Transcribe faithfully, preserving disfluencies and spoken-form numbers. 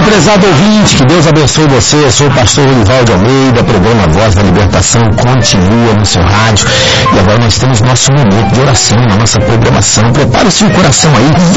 prezado ouvinte, que Deus abençoe você. Eu sou o pastor Olivaldo Almeida, programa Voz da Libertação continua no seu rádio. E agora nós temos nosso momento de oração na nossa programação. Prepare o seu coração aí.